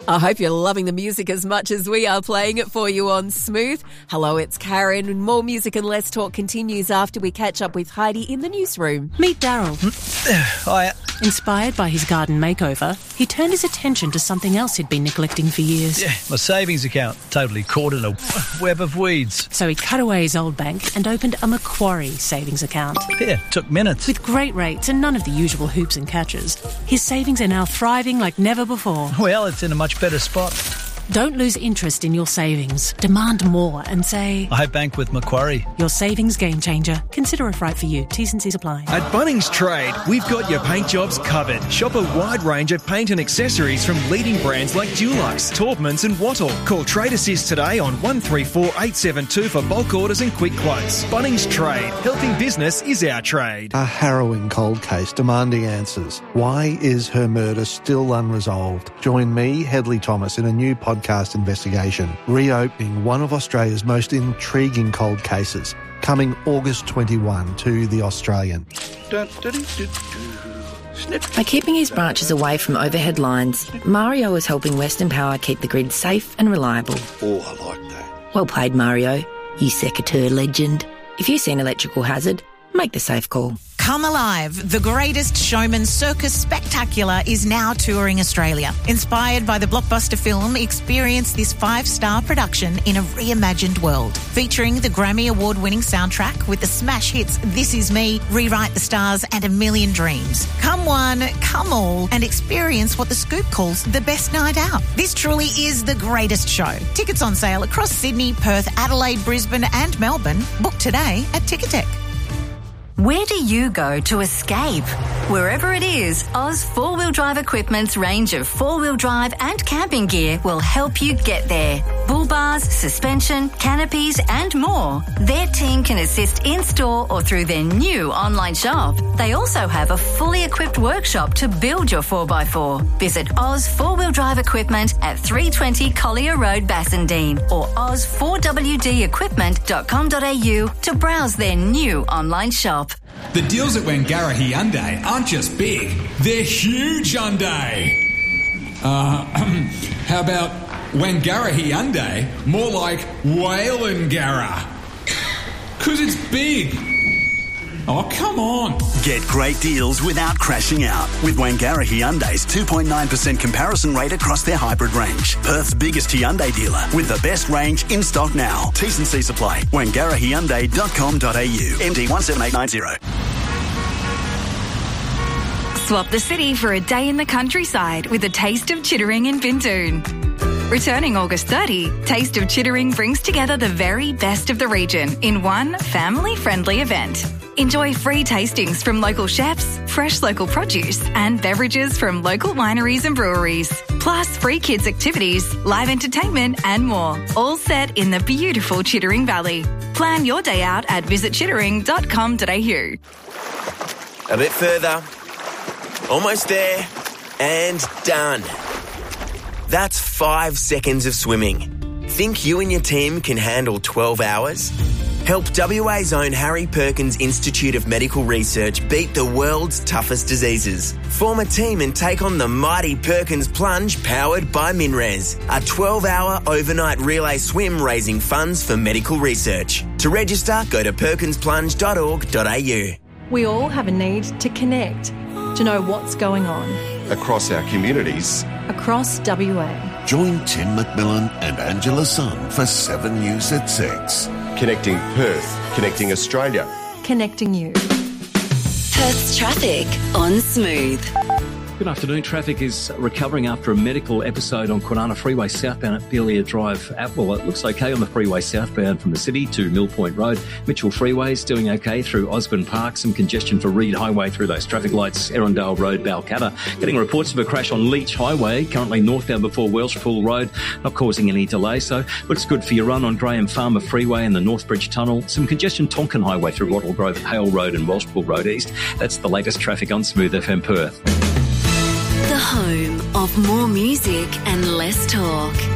I hope you're loving the music as much as we are playing it for you on Smooth. Hello, it's Karen. More music and less talk continues after we catch up with Heidi in the newsroom. Meet Daryl. Hiya. Inspired by his garden makeover, he turned his attention to something else he'd been neglecting for years. Yeah, my savings account, totally caught in a web of weeds. So he cut away his old bank and opened a Macquarie savings account. Yeah, took minutes. With great rates and none of the usual hoops and catches, his savings are now thriving like never before. Well, it's in a much better spot. Don't lose interest in your savings. Demand more and say, I bank with Macquarie. Your savings game changer. Consider if right for you. T's and C's apply. At Bunnings Trade, we've got your paint jobs covered. Shop a wide range of paint and accessories from leading brands like Dulux, Taubmans and Wattle. Call Trade Assist today on 134 872 for bulk orders and quick quotes. Bunnings Trade. Helping business is our trade. A harrowing cold case demanding answers. Why is her murder still unresolved? Join me, Hedley Thomas, in a new podcast investigation, reopening one of Australia's most intriguing cold cases, coming August 21 to The Australian. By keeping his branches away from overhead lines, Mario is helping Western Power keep the grid safe and reliable. Oh, I like that. Well played, Mario, you secateur legend. If you see an electrical hazard, make the safe call. Come Alive, the greatest showman circus spectacular is now touring Australia. Inspired by the blockbuster film, experience this 5-star production in a reimagined world. Featuring the Grammy Award-winning soundtrack with the smash hits This Is Me, Rewrite the Stars and A Million Dreams. Come one, come all, and experience what The Scoop calls the best night out. This truly is the greatest show. Tickets on sale across Sydney, Perth, Adelaide, Brisbane and Melbourne. Book today at Ticketek. Where do you go to escape? Wherever it is, Oz 4-Wheel Drive Equipment's range of 4-wheel drive and camping gear will help you get there. Bull bars, suspension, canopies and more. Their team can assist in-store or through their new online shop. They also have a fully equipped workshop to build your 4x4. Visit Oz 4-Wheel Drive Equipment at 320 Collier Road, Bassendean or oz4wdequipment.com.au to browse their new online shop. The deals at Wangara Hyundai aren't just big, they're huge Hyundai. How about Wangara Hyundai? More like Whalengara. 'Cause it's big. Oh, come on. Get great deals without crashing out with Wangara Hyundai's 2.9% comparison rate across their hybrid range. Perth's biggest Hyundai dealer with the best range in stock now. T's and C's apply. WangaraHyundai.com.au. MD 17890. Swap the city for a day in the countryside with a taste of Chittering in Bindoon. Returning August 30, Taste of Chittering brings together the very best of the region in one family-friendly event. Enjoy free tastings from local chefs, fresh local produce and beverages from local wineries and breweries. Plus free kids activities, live entertainment and more. All set in the beautiful Chittering Valley. Plan your day out at visitchittering.com.au. A bit further. Almost there. And done. That's 5 seconds of swimming. Think you and your team can handle 12 hours? Help WA's own Harry Perkins Institute of Medical Research beat the world's toughest diseases. Form a team and take on the mighty Perkins Plunge powered by MinRes, a 12-hour overnight relay swim raising funds for medical research. To register, go to perkinsplunge.org.au. We all have a need to connect, to know what's going on. Across our communities. Across WA. Join Tim McMillan and Angela Sun for 7 News at 6. Connecting Perth, connecting Australia. Connecting you. Perth's traffic on Smooth. Good afternoon. Traffic is recovering after a medical episode on Kwinana Freeway southbound at Belia Drive. Well, it looks okay on the freeway southbound from the city to Mill Point Road. Mitchell Freeway is doing okay through Osborne Park. Some congestion for Reed Highway through those traffic lights. Erindale Road, Balcatta. Getting reports of a crash on Leach Highway, currently northbound before Welshpool Road, not causing any delay. So looks good for your run on Graham Farmer Freeway and the Northbridge Tunnel. Some congestion Tonkin Highway through Wattle Grove, Hale Road and Welshpool Road East. That's the latest traffic on Smooth FM Perth. The home of more music and less talk.